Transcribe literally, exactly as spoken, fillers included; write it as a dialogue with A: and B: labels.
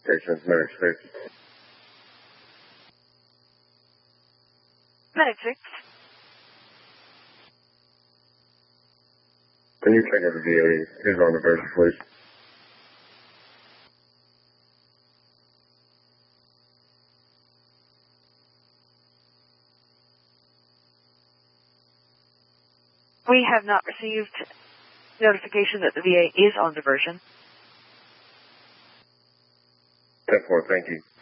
A: Patient's Medic six.
B: Medic six.
A: Can you check if the V A is on diversion, please?
B: We have not received notification that the V A is on diversion.
A: ten four, thank you.